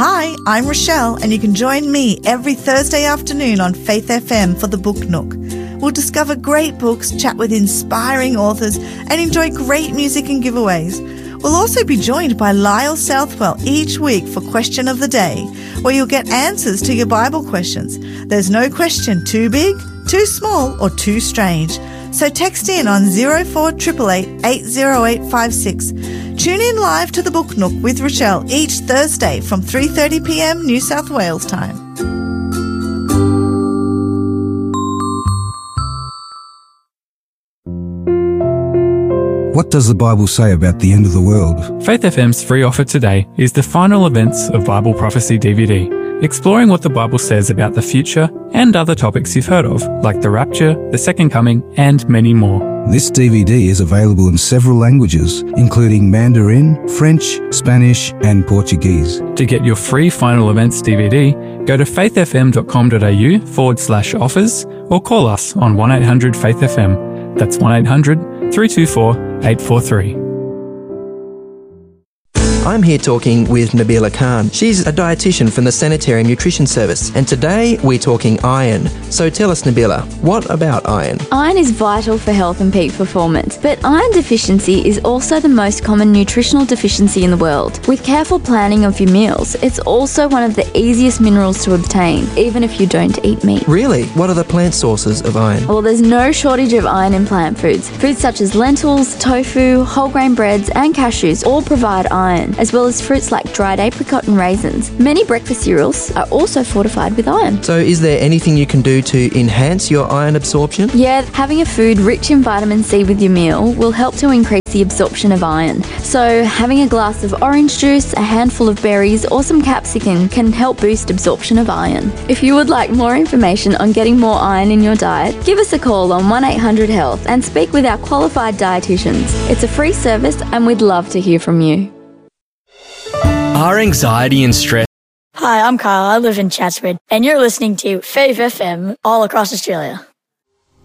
Hi, I'm Rochelle, and you can join me every Thursday afternoon on Faith FM for the Book Nook. We'll discover great books, chat with inspiring authors, and enjoy great music and giveaways. We'll also be joined by Lyle Southwell each week for Question of the Day, where you'll get answers to your Bible questions. There's no question too big, too small, or too strange. So text in on 0488 80856. Tune in live to the Book Nook with Rochelle each Thursday from 3:30 p.m. New South Wales time. What does the Bible say about the end of the world? Faith FM's free offer today is the Final Events of Bible Prophecy DVD, exploring what the Bible says about the future and other topics you've heard of, like the rapture, the second coming, and many more. This DVD is available in several languages, including Mandarin, French, Spanish, and Portuguese. To get your free Final Events DVD, go to faithfm.com.au/offers or call us on 1-800-FAITH-FM. That's 1-800-324-843. I'm here talking with Nabila Khan. She's a dietitian from the Sanitarium Nutrition Service, and today we're talking iron. So tell us, Nabila, what about iron? Iron is vital for health and peak performance, but iron deficiency is also the most common nutritional deficiency in the world. With careful planning of your meals, it's also one of the easiest minerals to obtain, even if you don't eat meat. Really? What are the plant sources of iron? Well, there's no shortage of iron in plant foods. Foods such as lentils, tofu, whole grain breads, and cashews all provide iron, as well as fruits like dried apricot and raisins. Many breakfast cereals are also fortified with iron. So is there anything you can do to enhance your iron absorption? Yeah, having a food rich in vitamin C with your meal will help to increase the absorption of iron. So having a glass of orange juice, a handful of berries, or some capsicum can help boost absorption of iron. If you would like more information on getting more iron in your diet, give us a call on 1-800-HEALTH and speak with our qualified dietitians. It's a free service and we'd love to hear from you. Are anxiety and stress... Hi, I'm Kyle. I live in Chatswood, and you're listening to Faith FM all across Australia.